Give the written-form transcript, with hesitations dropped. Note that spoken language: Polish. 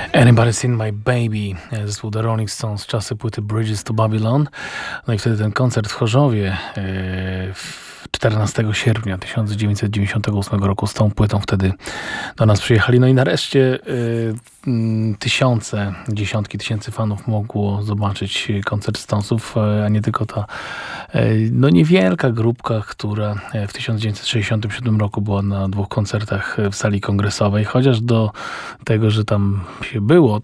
Anybody Seen My Baby, zespół The Rolling Stones, czasy płyty Bridges to Babylon. No i wtedy ten koncert w Chorzowie 14 sierpnia 1998 roku z tą płytą wtedy do nas przyjechali. No i nareszcie dziesiątki tysięcy fanów mogło zobaczyć koncert Stonesów, a nie tylko ta niewielka grupka, która w 1967 roku była na 2 koncertach w sali kongresowej. Chociaż do tego, że tam się było,